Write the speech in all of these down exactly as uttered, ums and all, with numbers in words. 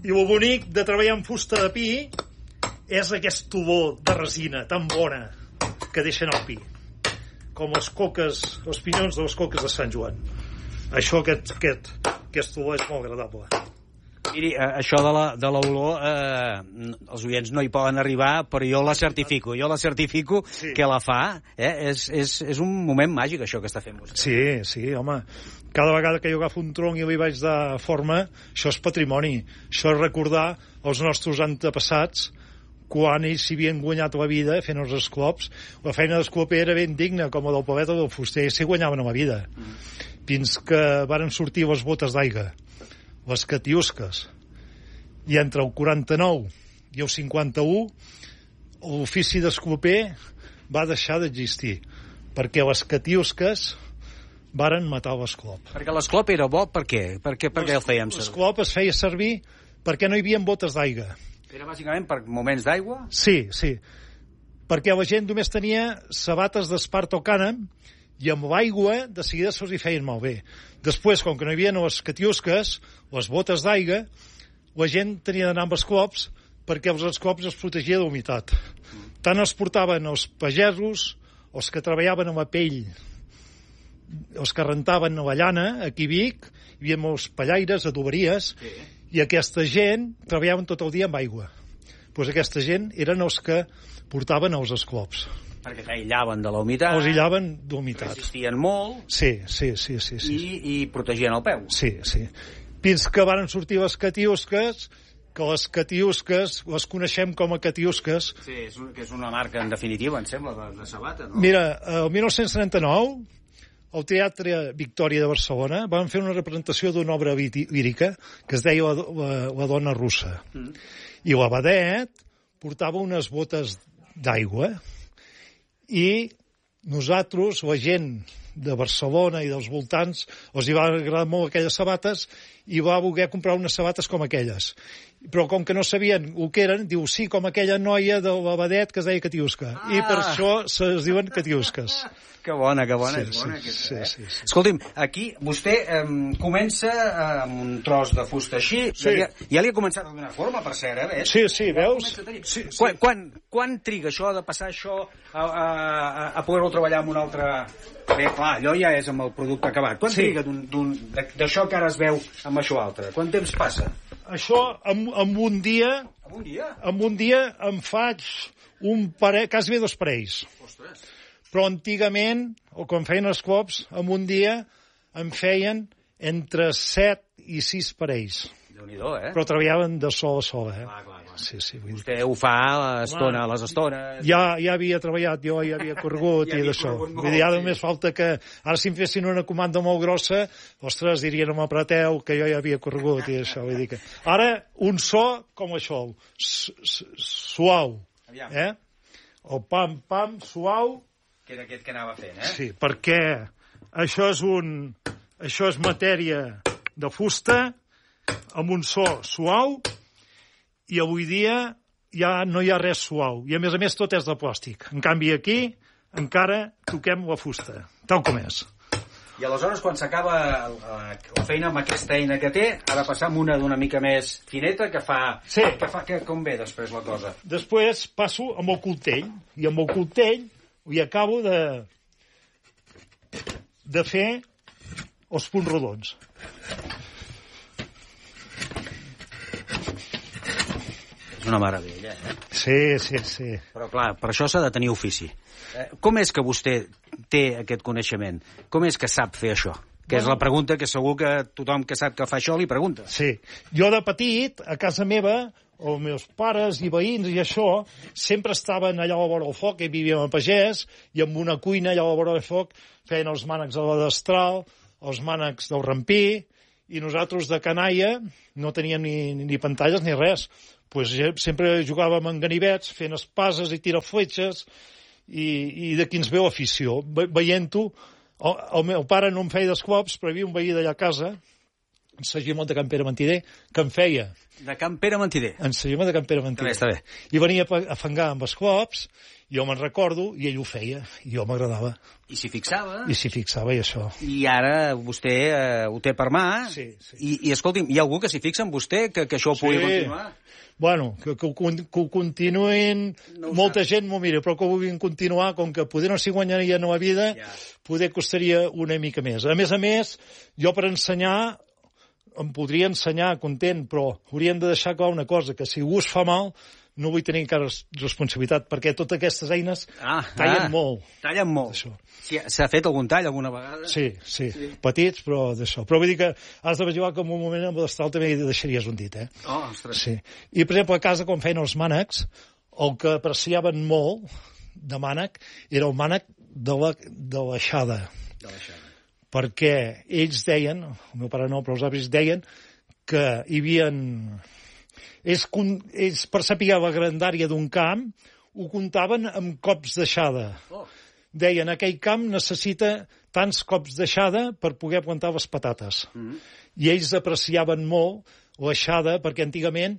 I el bonic de treballar amb fusta de pi és aquest olor de resina tan bona que deixen el pi, com les coques, els pinyons de les coques de Sant Joan. Això, aquest, aquest, aquest olor és molt agradable. Miri, això de la, de l'olor, eh, els oients no hi poden arribar, però jo la certifico. Jo la certifico sí. que la fa. Eh? És, és, és un moment màgic, això que està fent vostè. Sí, sí, home. Cada vegada que jo agafo un tronc i li vaig dar forma, això és patrimoni. Això és recordar els nostres antepassats quan ells s'hi havien guanyat la vida fent els esclops. La feina d'escloper era ben digna, com la del paleta o del fuster, i s'hi guanyaven la vida. Mm. Fins que varen sortir les botes d'aigua, les catiusques, i entre el quaranta-nou i el cinquanta-u l'ofici d'escloper va deixar d'existir, perquè les catiusques varen matar l'esclop. Perquè l'esclop era bo, per què? Per què, per què el fèiem servir? L'esclop es feia servir perquè no hi havia botes d'aigua. Era bàsicament per moments d'aigua? Sí, sí. Perquè la gent només tenia sabates d'espart o cànem i amb l'aigua de seguida se'ls hi feien malbé. Després, com que no hi havia les catiusques, les botes d'aigua, la gent tenia d'anar amb esclops perquè els esclops es protegia de l'humitat. Tant els portaven els pagesos, els que treballaven amb la pell, els que rentaven a la llana, aquí a Vic, hi havia molts pallaires, adoberies, sí. I aquesta gent treballaven tot el dia amb aigua. Doncs aquesta gent eren els que portaven els esclops. Perquè s'aïllaven de la humitat. Els aïllaven de la humitat. Resistien molt. Sí, sí, sí. sí, sí. I, I protegien el peu. Sí, sí. Fins que varen sortir les catiusques, que les catiusques les coneixem com a catiusques. Sí, és, un, que és una marca, en definitiva, em sembla, de, de sabata, no? Mira, el dinou trenta-nou, al Teatre Victòria de Barcelona van fer una representació d'una obra lírica que es deia La, la, la dona russa. Mm. I l'abadet portava unes botes d'aigua i nosaltres, la gent de Barcelona i dels voltants, els hi va agradar molt aquelles sabates i va voler comprar unes sabates com aquelles. Però com que no sabien el que eren, diu, sí, com aquella noia de l'abadet que es deia Catiusca. Ah. I per això es diuen Catiusques. Que bona, que bona, sí, és bona. Sí, aquesta, sí, eh? sí, sí. Escolti'm, aquí vostè eh, comença amb un tros de fusta així, sí. ja, ja li ha començat a donar forma, per cert, eh? Sí, sí, ja veus? Sí, sí. Quan, quan, quan triga això de passar això a, a, a poder-ho treballar amb un altre... Bé, clar, allò ja és amb el producte acabat. Quan sí. triga d'això que ara es veu amb això altre? Quant temps passa? Això, en, en un dia... En un dia? En un dia em faig un parell, quasi bé dos parells. Ostres. Però antigament, o quan feien els cops, en un dia em feien entre set i sis parells. Déu-n'hi-do, eh? Però treballaven de sol a sol, eh? Clar, clar, clar. Sí, sí, vull dir... Vostè ho fa a l'estona, a les estones... Ja, ja havia treballat, jo ja havia corregut ja i d'això. Vull dir, ara només falta que... Ara si em fessin una comanda molt grossa, ostres, dirien, no m'apreteu, que jo ja havia corregut i això. Vull dir que... Ara, un so com això, suau, eh? El pam-pam, suau... Que era aquest que anava fent, eh? Sí, perquè això és un... Això és matèria de fusta amb un so suau i avui dia ja no hi ha res suau. I a més a més tot és de plàstic. En canvi aquí encara toquem la fusta, tal com és. I aleshores quan s'acaba la feina amb aquesta eina que té, ha de passar amb una d'una mica més fineta que fa... Sí. Que fa que, com ve després la cosa? Després passo amb el coltell i amb el coltell i acabo de de fer els punts rodons. És una meravella, eh? Sí, sí, sí. Però clar, per això s'ha de tenir ofici. Eh, com és que vostè té aquest coneixement? Com és que sap fer això? Que bueno, és la pregunta que segur que tothom que sap que fa això li pregunta. Sí. Jo de petit, a casa meva, els meus pares i veïns i això, sempre estaven allà a la vora del foc, que vivíem a pagès, i amb una cuina allà a la vora del foc feien els mànecs de la destral, els mànecs del rampí, i nosaltres de canalla no teníem ni, ni pantalles ni res. Pues sempre jugàvem en ganivets, fent espases i tirar fletxes, i, i d'aquí ens veu afició. Ve, veient-ho, el, el meu pare no em feia d'esclops, però hi havia un veí d'allà a casa, en Segimon de Can Pere Mentider, que em feia... De Can Pere Mentider. En Segimon de Can Pere Mentider. Està bé, està bé. I venia a fangar amb els cops, jo me'n recordo, i ell ho feia, i jo m'agradava. I s'hi fixava. I s'hi fixava, i això. I ara vostè eh, ho té per mà. Sí, sí. I, i escolti'm, hi ha algú que s'hi fixa en vostè, que, que això ho pugui Sí. continuar? Bueno, que, que, ho con- que ho continuïn... No ho Molta sap. gent m'ho mira, però que ho vulguin continuar, com que poder no s'hi guanyaria nova vida, Ja. poder costaria una mica més. A més a més, jo per ensenyar, em podria ensenyar content, però hauríem de deixar clar una cosa, que si algú es fa mal, no vull tenir encara responsabilitat, perquè totes aquestes eines Ah, tallen ah. molt. Tallen molt. Això. Sí, s'ha fet algun tall alguna vegada? Sí, sí, sí, petits, però d'això. Però vull dir que has de vigilar que en un moment amb l'estral també hi deixaries un dit, eh? Oh, ostres. Sí. I, per exemple, a casa, quan feien els mànecs, el que apreciaven molt de mànec era el mànec de la, de l'aixada. De l'aixada. Perquè ells deien, el meu pare no, però els avis deien, que hi havia... Ells, ells per saber la grandària d'un camp, ho comptaven amb cops d'aixada. Oh. Deien, aquell camp necessita tants cops d'aixada per poder plantar les patates. Mm-hmm. I ells apreciaven molt l'aixada perquè antigament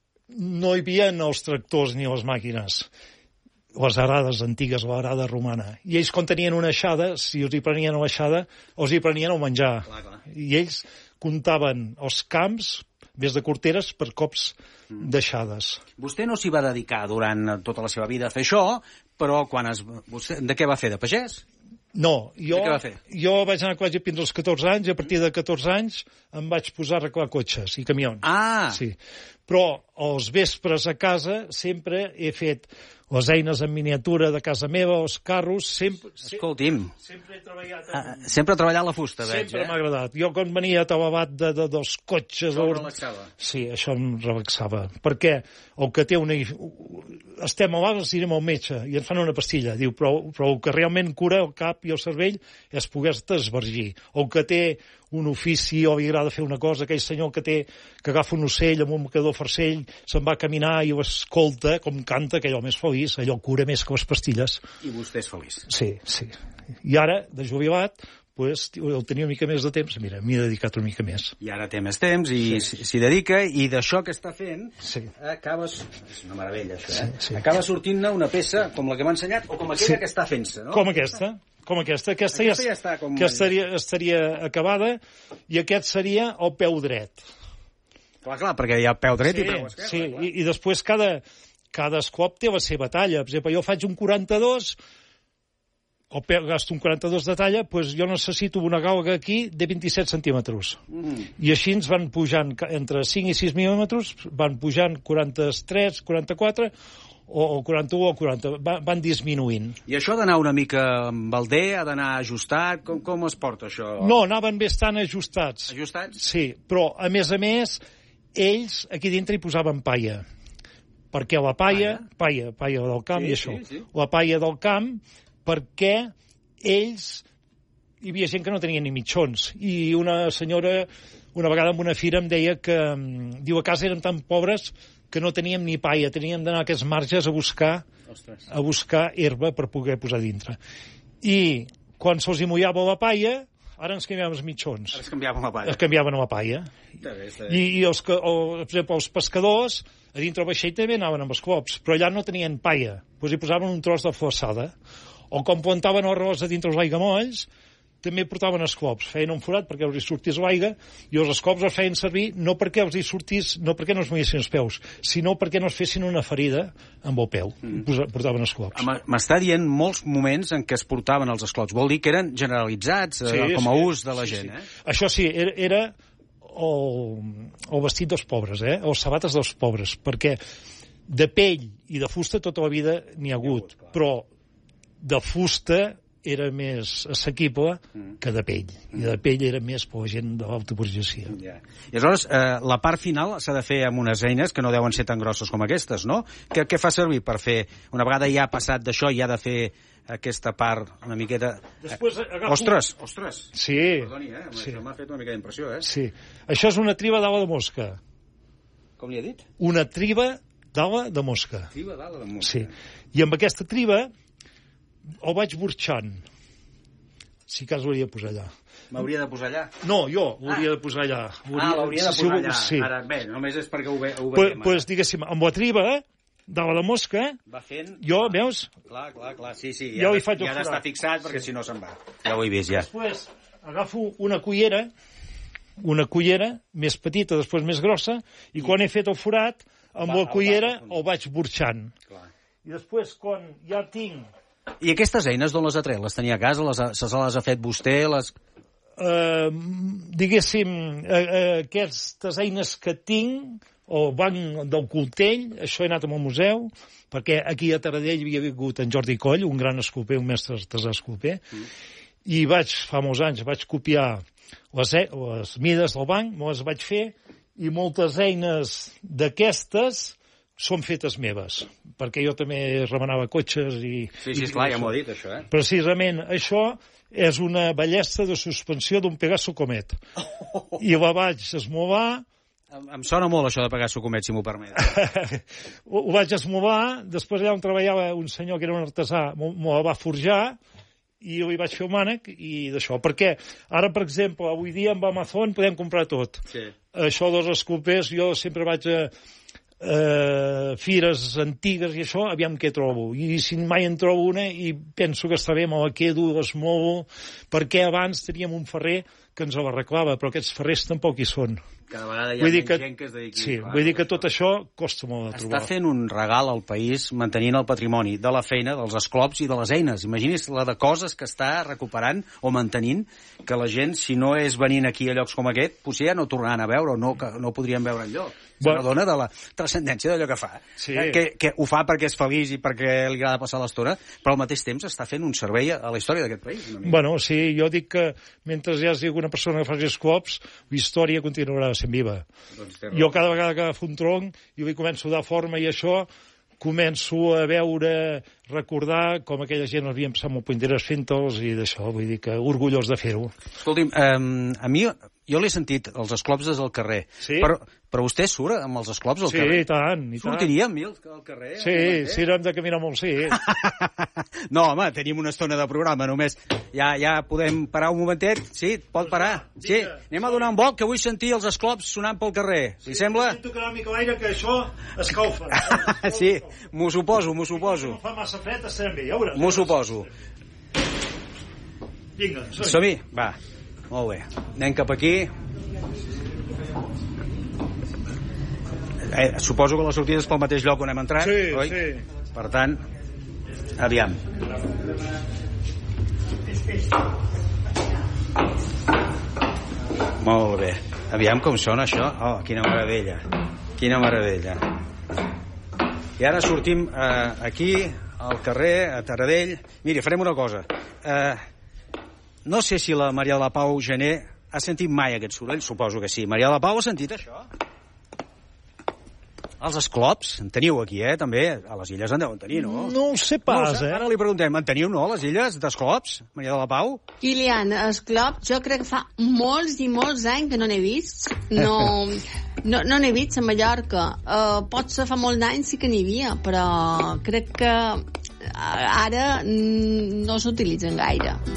no hi havia els tractors ni les màquines, les arades antigues, l'arada romana. I ells, quan tenien una aixada, si els hi prenien l'aixada, els hi prenien el menjar. Clar, clar. I ells comptaven els camps, des de corteres, per cops d'aixades. Vostè no s'hi va dedicar durant tota la seva vida a fer això, però quan es... Vostè, de què va fer? De pagès? No, jo, què va fer? jo vaig anar a col·legi fins als catorze anys, i a partir de catorze anys em vaig posar a arreglar cotxes i camions. Ah! Sí. Però els vespres a casa sempre he fet les eines en miniatura de casa meva, els carros, sempre... Escolti'm, Sempre he treballat... ah, sempre ha treballat la fusta, veig, Sempre eh? m'ha agradat. Jo quan venia atababat de, de, dels cotxes... Això el or- relaxava. Sí, això em relaxava. Perquè el que té una... Estem malats, anirem al metge i ens fan una pastilla. Diu, però, però el que realment cura el cap i el cervell és poder-te esvergir. El que té un ofici o li agrada fer una cosa, aquell senyor que té que agafa un ocell amb un mocador farcell, se'n va a caminar i ho escolta, com canta, que allò més feliç, allò cura més que les pastilles. I vostè és feliç. Sí, sí. I ara, de jubilat, pues, el tenia una mica més de temps, mira, m'hi he dedicat una mica més. I ara té més temps i s'hi s'hi dedica, i d'això que està fent, Sí. acabes... És una meravella, això, eh? Sí, sí. Acaba sortint-ne una peça com la que m'ha ensenyat, o com aquella Sí. que està fent-se, no? Com aquesta, com aquesta. Aquesta, Aquesta ja, ja està com- que estaria, estaria acabada, i aquest seria el peu dret. Clar, clar, perquè hi ha peu dret Sí, i peu esquerre. sí. clar. I, i després cada, cada escop té la seva talla. Per exemple, jo faig un quaranta-dos, o pe- gasto un quaranta-dos de talla, doncs jo necessito una galga aquí de vint-i-set centímetres. Mm. I així ens van pujant, ca- entre cinc i sis mil·límetres, van pujant quaranta-tres, quaranta-quatre, o, o quaranta-u o quaranta, va, van disminuint. I això ha d'anar una mica amb el dé, ha d'anar ajustat, com, com es porta això? No, anaven bastant ajustats. Ajustats? Sí, però, a més a més, ells aquí dintre hi posaven paia. Perquè la paia, paia, paia del camp Sí, i això, sí, sí. la paia del camp, perquè ells, hi havia gent que no tenia ni mitjons, i una senyora, una vegada en una fira, em deia que, mm, diu, a casa érem tan pobres que no teníem ni paia, teníem d'anar a aquests marges a buscar, Ostres. a buscar herba per poder posar dintre. I quan se'ls hi mullava la paia, ara ens canviàvem els mitjons. Ara es canviava la palla. Es canviaven a la paia. Està bé, està bé. I, i els, que, o, per exemple, els pescadors, a dintre el vaixell també anaven amb els cops, però allà no tenien paia, doncs hi posaven un tros de flassada. O quan plantaven arròs a dintre els aiguamolls, també portaven esclops, feien un forat perquè els hi sortís l'aigua, i els esclops els feien servir no perquè els hi sortís, no perquè no es moguessin els peus, sinó perquè no es fessin una ferida amb el peu. Mm. Portaven esclops. M- M'està dient molts moments en què es portaven els esclops. Vol dir que eren generalitzats eh, Sí, com a sí, ús de la sí, gent, sí. eh? Això sí, era, era el, el vestit dels pobres, eh? Els sabates dels pobres, perquè de pell i de fusta tota la vida n'hi ha hagut, però de fusta era més assequible mm. que de pell. I de pell era més per la gent de l'autoburgesia. Ja. I aleshores, eh, la part final s'ha de fer amb unes eines que no deuen ser tan grosses com aquestes, no? Què, què fa servir per fer? Una vegada ja ha passat d'això, ja ha de fer aquesta part una miqueta... Després agafo... Ostres, ostres! Sí. Perdoni, eh? Sí. Això m'ha fet una mica d'impressió, eh? Sí. Això és una triba d'ala de mosca. Com li ha dit? Una triba d'ala de mosca. Triba d'ala de mosca. Sí. I amb aquesta triba el vaig burxant. si cas ho hauria de posar allà. M'hauria de posar allà? No, jo l'hauria ah. de posar allà. Hauria... Ah, l'hauria de posar si, allà. Sí. Ara, bé, només és perquè ho, ve, ho pues, veiem. Pues, diguéssim, amb la triba, dalt la mosca, va fent... jo, veus? Clar, clar, clar, sí, sí. Jo ja hi faig ja ha d'estar fixat perquè sí. Si no se'n va. Ja ho he vist, ja. Després agafo una cullera, una cullera més petita, després més grossa, i quan he fet el forat, amb va, la cullera el vaig burxant. Clar. I després, quan ja tinc... I aquestes eines d'on les ha tret? Les tenia a casa? Les ha, se les ha fet vostè? Les... Uh, diguéssim, uh, uh, aquestes eines que tinc, el banc del Coltell, això he anat al museu, perquè aquí a Taradell havia vingut en Jordi Coll, un gran esculper, un mestre artesà esculper, mm. i vaig, fa molts anys, vaig copiar les, les mides del banc, me les vaig fer, i moltes eines d'aquestes són fetes meves, perquè jo també remenava cotxes i... Sí, sí, esclar, ja m'ho ha dit, això, eh? Precisament, això és una ballesta de suspensió d'un Pegaso Comet. Oh. I la vaig esmovar... Em, em sona molt això de Pegaso Comet, si m'ho permet. Ho vaig esmovar, després allà on treballava un senyor que era un artesà, m'ho va forjar, i li vaig fer el mànec i d'això. Perquè ara, per exemple, avui dia amb Amazon podem comprar tot. Sí. Això dels esculpers, jo sempre vaig a... Uh, fires antigues i això, aviam què trobo, i si mai en trobo una i penso que està bé, me la quedo, l'esmovo, perquè abans teníem un ferrer que ens l'arreglava, però aquests ferrers tampoc hi són. Cada vegada hi ha menys que, gent que es dediqui. Sí, clar, vull dir que tot això costa molt de trobar. Està fent un regal al país mantenint el patrimoni de la feina, dels esclops i de les eines. Imagini's la de coses que està recuperant o mantenint, que la gent, si no és venint aquí a llocs com aquest, potser ja no tornaran a veure o no, no podrien veure enlloc. Bueno, se n'adona de la transcendència d'allò que fa. Sí. Que, que ho fa perquè és feliç i perquè li agrada passar l'estona, però al mateix temps està fent un servei a la història d'aquest país. Bueno, sí, jo dic que mentre hi hagi alguna persona que faci esclops, la història continuarà sent viva. Doncs jo cada vegada que agafo un tronc i li començo a dar forma i això, començo a veure, recordar com aquella gent havia passat molt punteres fent-los i d'això, vull dir que orgullós de fer-ho. Escolti'm, um, a mi, jo l'he sentit, els esclops des del carrer, sí? però, però vostè surt amb els esclops al sí, carrer? Sí, i tant, i tant. Sortiria amb mi al carrer? Sí, sí, hem de caminar molt, sí. No, home, tenim una estona de programa, només. Ja, ja podem parar un momentet? Sí, pot parar? Sí, anem a donar un volt, que vull sentir els esclops sonant pel carrer. Li sí, sembla? Sí, tocarà una mica l'aire, que això escalfa. Sí, m'ho suposo, m'ho suposo. No fa massa fred, estarem bé, ja veuràs. M'ho suposo. Vinga, som-hi. Som-hi? Va, molt bé. Anem cap aquí. Eh, suposo que la sortida és pel mateix lloc on hem entrat, sí, oi? Sí. Per tant, aviam. Molt bé. Aviam com sona això. Oh, quina meravella. Quina meravella. I ara sortim eh, aquí, al carrer, a Taradell. Miri, farem una cosa. Eh, no sé si la Maria de la Pau Gené ha sentit mai aquest soroll, suposo que sí. Maria de la Pau ha sentit això? Els esclops, en teniu aquí, eh, també. A les illes en deuen tenir, no? No ho sé pas, no, eh? Ara li preguntem, en teniu, no, a les illes d'esclops, Maria de la Pau? Kilian, esclops, jo crec que fa molts i molts anys que no n'he vist. No, no, no n'he vist a Mallorca. Uh, potser fa molts anys sí que n'hi havia, però crec que ara no s'utilitzen gaire.